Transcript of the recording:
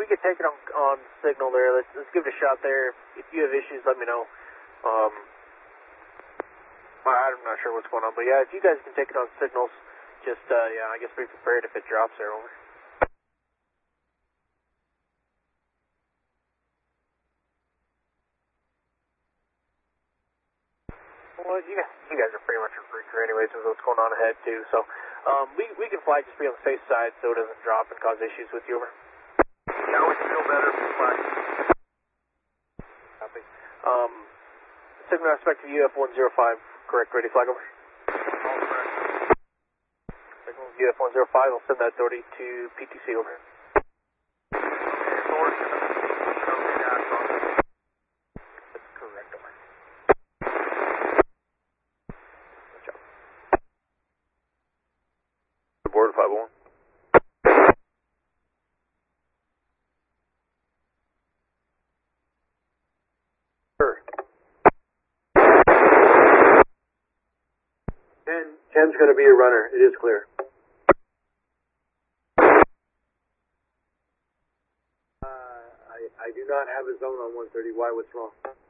we could take it on signal there. Let's give it a shot there. If you have issues, let me know. I'm not sure what's going on, but yeah, if you guys can take it on signals, just yeah, I guess be prepared if it drops there. Over. Well, you guys are pretty much a free crew anyways with what's going on ahead too, so we can fly, just be on the safe side so it doesn't drop and cause issues with you. Over. Yeah, we feel better if we fly. Copy. Signal aspect to UF-105, correct, ready flag over. All correct. Signal UF-105, I'll send that authority to PTC over. Authority to the gas on. That's correct, over. Good job. Board 501. Sure. Ken's going to be a runner. It is clear. I do not have a zone on 130. Why? What's wrong?